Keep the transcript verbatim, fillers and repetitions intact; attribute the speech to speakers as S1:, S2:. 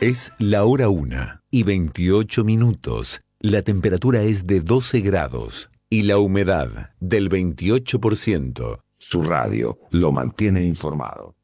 S1: Es la hora una y veintiocho minutos. La temperatura es de doce grados y la humedad del veintiocho por ciento.
S2: Su radio lo mantiene informado.